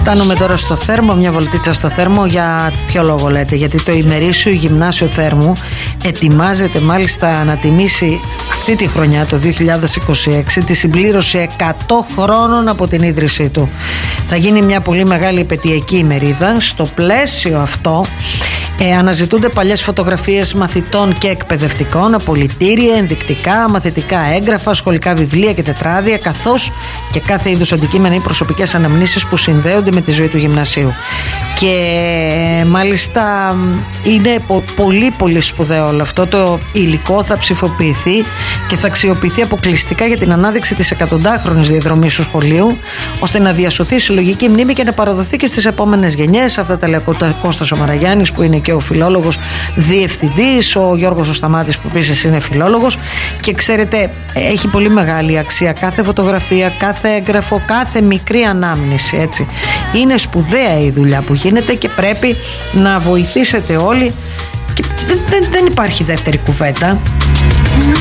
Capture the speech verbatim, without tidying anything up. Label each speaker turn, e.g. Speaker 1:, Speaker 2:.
Speaker 1: Φτάνουμε τώρα στο Θέρμο, μια βολτίτσα στο Θέρμο. Για ποιο λόγο λέτε? Γιατί το ημερήσιο γυμνάσιο Θέρμου ετοιμάζεται μάλιστα να τιμήσει αυτή τη χρονιά, το δύο χιλιάδες είκοσι έξι, τη συμπλήρωση εκατό χρόνων από την ίδρυσή του. Θα γίνει μια πολύ μεγάλη επαιτειακή ημερίδα. Στο πλαίσιο αυτό Ε, αναζητούνται παλιές φωτογραφίες μαθητών και εκπαιδευτικών, απολυτήρια, ενδεικτικά, μαθητικά έγγραφα, σχολικά βιβλία και τετράδια, καθώς και κάθε είδους αντικείμενα ή προσωπικές αναμνήσεις που συνδέονται με τη ζωή του γυμνασίου. Και μάλιστα είναι πολύ πολύ σπουδαίο όλο αυτό. Το υλικό θα ψηφοποιηθεί και θα αξιοποιηθεί αποκλειστικά για την ανάδειξη της εκατοντάχρονης διαδρομής του σχολείου, ώστε να διασωθεί συλλογική μνήμη και να παραδοθεί και στις επόμενες γενιές. Αυτά τα λέει ο Κώστας ο Μαραγιάννης, που είναι και ο φιλόλογος διευθυντής, ο Γιώργος ο Σταμάτης, που επίσης είναι φιλόλογος. Και ξέρετε, έχει πολύ μεγάλη αξία κάθε φωτογραφία, κάθε έγγραφο, κάθε μικρή ανάμνηση, έτσι. Είναι σπουδαία η δουλειά που γίνεται και πρέπει να βοηθήσετε όλοι, και δεν, δεν, δεν υπάρχει δεύτερη κουβέντα.